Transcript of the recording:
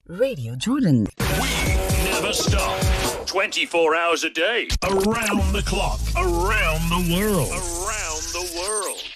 Radio Jordan. We never stop. 24 hours a day. Around the clock. Around the world. Around the world.